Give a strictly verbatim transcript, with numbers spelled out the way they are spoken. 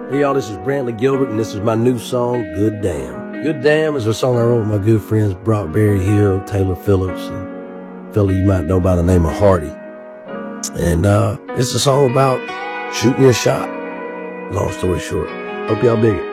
Hey y'all, this is Brantley Gilbert, and this is my new song, Good Damn. Good Damn is a song I wrote with my good friends Brock Berry Hill, Taylor Phillips, and a fella you might know by the name of Hardy. And uh, it's a song about shooting your shot. Long story short. Hope y'all dig it.